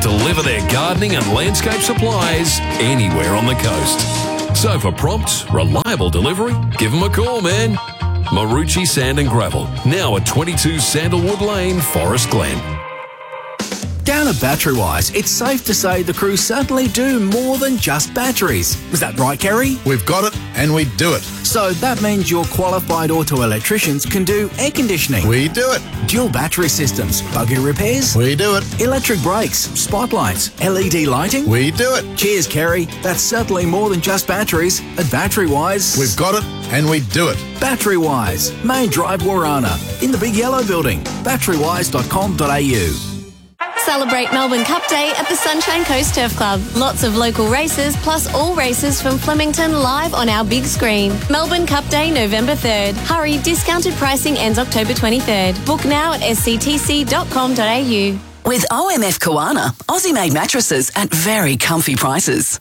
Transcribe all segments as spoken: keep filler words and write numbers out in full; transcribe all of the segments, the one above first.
deliver their gardening and landscape supplies anywhere on the coast. So for prompt, reliable delivery, give them a call, man. Marucci Sand and Gravel, now at twenty-two Sandalwood Lane, Forest Glen. Down at Battery Wise, it's safe to say the crew certainly do more than just batteries. Is that right, Kerry? We've got it, and we do it. So that means your qualified auto electricians can do air conditioning. We do it. Dual battery systems, buggy repairs. We do it. Electric brakes, spotlights, L E D lighting. We do it. Cheers, Kerry. That's certainly more than just batteries. At Battery Wise, we've got it, and we do it. Battery Wise, Main Drive, Warana, in the Big Yellow Building. battery wise dot com dot a u. Celebrate Melbourne Cup Day at the Sunshine Coast Turf Club. Lots of local races, plus all races from Flemington live on our big screen. Melbourne Cup Day, November third. Hurry, discounted pricing ends October twenty-third. Book now at s c t c dot com dot a u. With O M F Koana, Aussie-made mattresses at very comfy prices.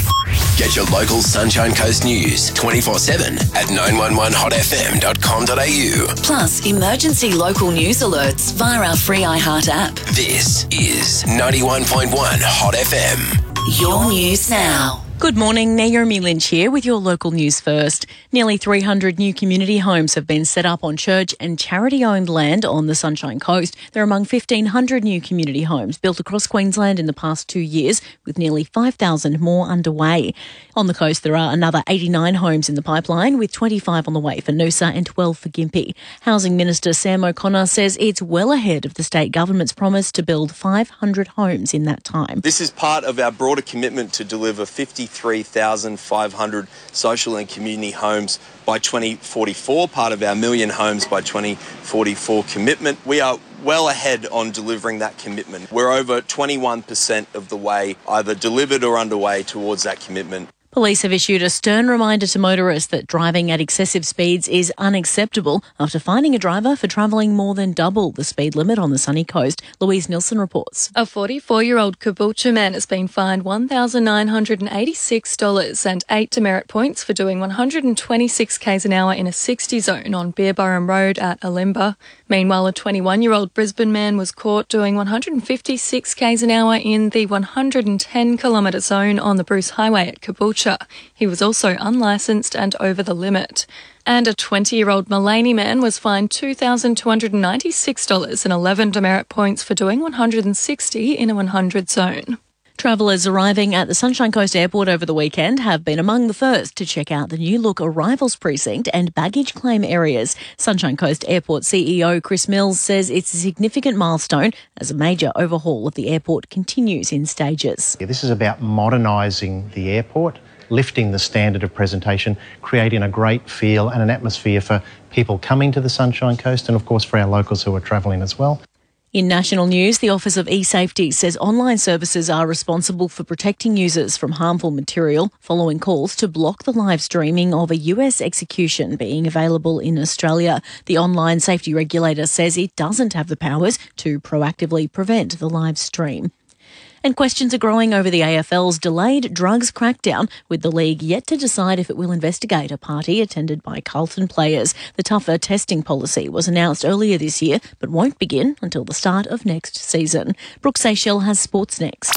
Get your local Sunshine Coast news twenty-four seven at nine one one hot f m dot com dot a u. Plus, emergency local news alerts via our free iHeart app. This is ninety-one point one Hot F M. Your news now. Good morning, Naomi Lynch here with your local news first. Nearly three hundred new community homes have been set up on church and charity-owned land on the Sunshine Coast. They're among fifteen hundred new community homes built across Queensland in the past two years, with nearly five thousand more underway. On the coast, there are another eighty-nine homes in the pipeline, with twenty-five on the way for Noosa and twelve for Gympie. Housing Minister Sam O'Connor says it's well ahead of the state government's promise to build five hundred homes in that time. This is part of our broader commitment to deliver fifty-three thousand five hundred social and community homes by twenty forty-four, part of our million homes by twenty forty-four commitment. We are well ahead on delivering that commitment. We're over twenty-one percent of the way either delivered or underway towards that commitment. Police have issued a stern reminder to motorists that driving at excessive speeds is unacceptable after finding a driver for travelling more than double the speed limit on the sunny coast. Louise Nilsson reports. A forty-four-year-old Caboolture man has been fined one thousand nine hundred eighty-six dollars and eight demerit points for doing one hundred twenty-six k's an hour in a sixty zone on Beerburrum Road at Alimba. Meanwhile, a twenty-one-year-old Brisbane man was caught doing one hundred fifty-six k's an hour in the one hundred ten kilometre zone on the Bruce Highway at Caboolture. He was also unlicensed and over the limit. And a twenty-year-old Mullaney man was fined two thousand two hundred ninety-six dollars and eleven demerit points for doing one hundred sixty in a one hundred zone. Travellers arriving at the Sunshine Coast Airport over the weekend have been among the first to check out the new-look arrivals precinct and baggage claim areas. Sunshine Coast Airport C E O Chris Mills says it's a significant milestone as a major overhaul of the airport continues in stages. Yeah, this is about modernising the airport, lifting the standard of presentation, creating a great feel and an atmosphere for people coming to the Sunshine Coast and, of course, for our locals who are travelling as well. In national news, the Office of E-Safety says online services are responsible for protecting users from harmful material following calls to block the live streaming of a U S execution being available in Australia. The online safety regulator says it doesn't have the powers to proactively prevent the live stream. And questions are growing over the A F L's delayed drugs crackdown, with the league yet to decide if it will investigate a party attended by Carlton players. The tougher testing policy was announced earlier this year, but won't begin until the start of next season. Brooke Seychelles has sports next.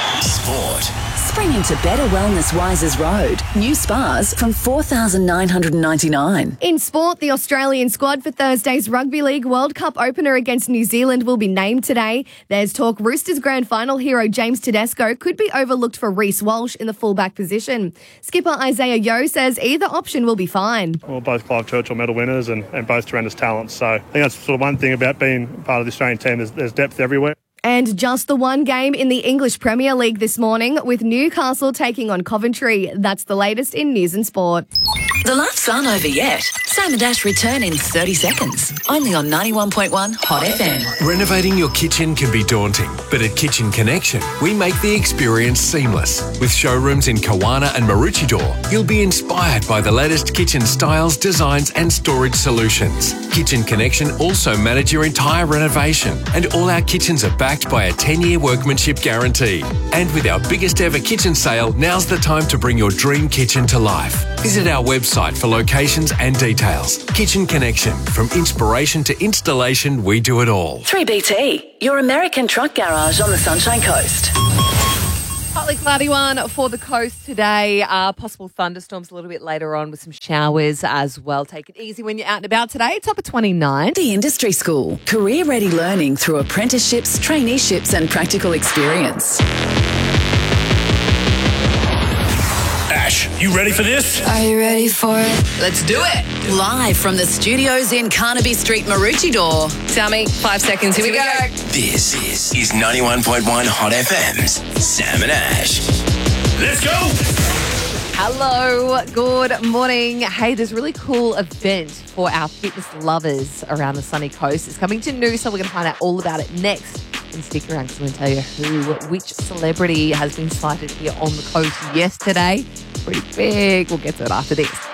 Sport. Springing to better wellness Wises Road. New spas from four thousand nine hundred ninety-nine dollars. In sport, the Australian squad for Thursday's Rugby League World Cup opener against New Zealand will be named today. There's talk Roosters grand final hero James Tedesco could be overlooked for Reece Walsh in the fullback position. Skipper Isaiah Yeo says either option will be fine. Well, both Clive Churchill medal winners and, and both tremendous talents. So I think that's sort of one thing about being part of the Australian team. There's, there's depth everywhere. And just the one game in the English Premier League this morning, with Newcastle taking on Coventry. That's the latest in news and sport. The laughs aren't over yet. Sam and Ash return in thirty seconds. Only on ninety-one point one Hot F M. Renovating your kitchen can be daunting, but at Kitchen Connection, we make the experience seamless. With showrooms in Kawana and Maroochydore, you'll be inspired by the latest kitchen styles, designs and storage solutions. Kitchen Connection also manage your entire renovation, and all our kitchens are backed by a ten-year workmanship guarantee. And with our biggest ever kitchen sale, now's the time to bring your dream kitchen to life. Visit our website for locations and details. Kitchen Connection. From inspiration to installation, we do it all. three B T, your American truck garage on the Sunshine Coast. Partly cloudy one for the coast today. Uh, possible thunderstorms a little bit later on with some showers as well. Take it easy when you're out and about today. Top of twenty-nine. The Industry School. Career-ready learning through apprenticeships, traineeships and practical experience. Ash, you ready for this? Are you ready for it? Let's do it. Live from the studios in Carnaby Street, Maroochydore. Sammy, five seconds. Here we go. This is, is ninety-one point one Hot F M's Sam and Ash. Let's go. Hello, good morning. Hey, there's a really cool event for our fitness lovers around the sunny coast. It's coming to Noosa. We're going to find out all about it next. And stick around because I'm going to tell you who, which celebrity has been sighted here on the coast yesterday. Pretty big. We'll get to it after this.